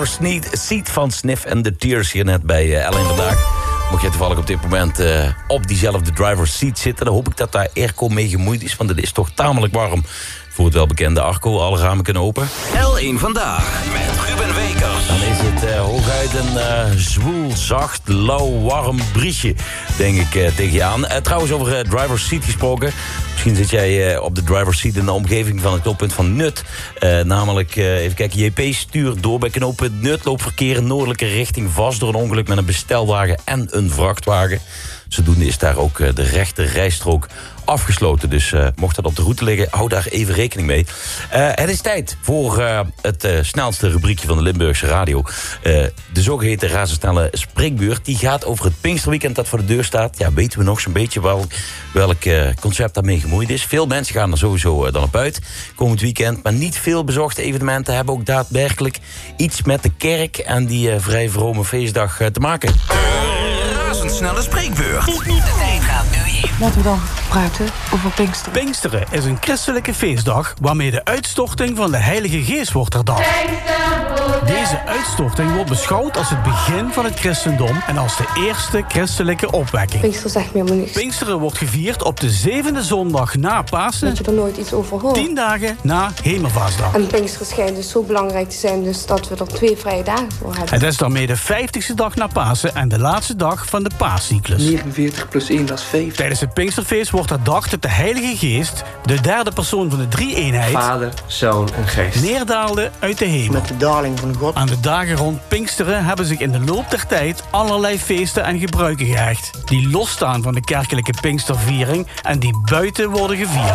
Seed van Sniff and the Tears hier net bij L1 Vandaag. Mocht je toevallig op dit moment op diezelfde driver's seat zitten... dan hoop ik dat daar airco mee gemoeid is, want het is toch tamelijk warm... voor het welbekende Arco. Alle ramen kunnen open. L1 Vandaag met Ruben Wekers. Dan is het hooguit een zwoel, zacht, lauw, warm briesje, denk ik tegen je aan. Trouwens, over driver's seat gesproken. Misschien zit jij op de driver's seat in de omgeving van het knooppunt van Nut. Namelijk, even kijken, JP stuurt door bij knooppunt Nut. Loopverkeer in noordelijke richting vast door een ongeluk met een bestelwagen en een vrachtwagen. Zodoende is daar ook de rechte rijstrook afgesloten. Dus mocht dat op de route liggen, hou daar even rekening mee. Het is tijd voor het snelste rubriekje van de Limburgse radio. De zogeheten razendsnelle spreekbeurt. Die gaat over het Pinksterweekend dat voor de deur staat. Ja, weten we nog zo'n beetje welk concept daarmee gemoeid is. Veel mensen gaan er sowieso dan op uit komend weekend. Maar niet veel bezochte evenementen hebben ook daadwerkelijk iets met de kerk en die vrij vrome feestdag te maken. Razendsnelle spreekbeurt. De tijd gaat nu in. Laten we dan praten over Pinksteren. Pinksteren is een christelijke feestdag waarmee de uitstorting van de Heilige Geest wordt herdacht. Deze uitstorting wordt beschouwd als het begin van het christendom en als de eerste christelijke opwekking. Pinksteren zegt me helemaal niks. Pinksteren wordt gevierd op de 7e zondag na Pasen, Dat je er nooit iets over hoort. 10 dagen na Hemelvaartsdag. En Pinksteren schijnt dus zo belangrijk te zijn dus dat we er 2 vrije dagen voor hebben. Het is daarmee de 50ste dag na Pasen en de laatste dag van de paascyclus. 49 plus 1, dat is 5. Tijdens het Pinksterfeest wordt herdacht dat de Heilige Geest, de derde persoon van de drie-eenheid, Vader, Zoon en Geest. neerdaalde uit de hemel. Met de daling van God. Aan de dagen rond Pinksteren hebben zich in de loop der tijd allerlei feesten en gebruiken gehecht, die losstaan van de kerkelijke Pinksterviering en die buiten worden gevierd.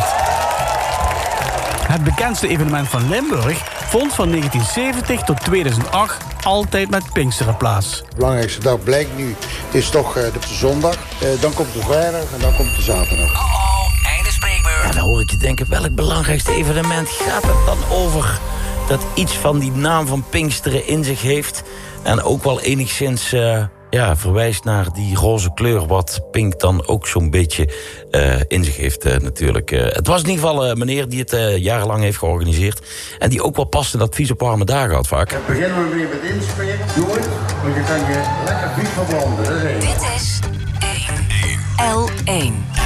Het bekendste evenement van Limburg vond van 1970 tot 2008 altijd met Pinksteren plaats. De belangrijkste dag blijkt nu, het is toch de zondag, dan komt de vrijdag en dan komt de zaterdag. Einde spreekbeurt. Ja, dan hoor ik je denken, welk belangrijkste evenement gaat het dan over? Dat iets van die naam van Pinksteren in zich heeft. En ook wel enigszins verwijst naar die roze kleur, wat Pink dan ook zo'n beetje in zich heeft natuurlijk. Het was in ieder geval een meneer die het jarenlang heeft georganiseerd. En die ook wel past in advies op warme dagen had vaak. Dan beginnen we weer met inspreken. Nooit, want je kan je lekker diep verbranden. Dat is één. Dit is L1.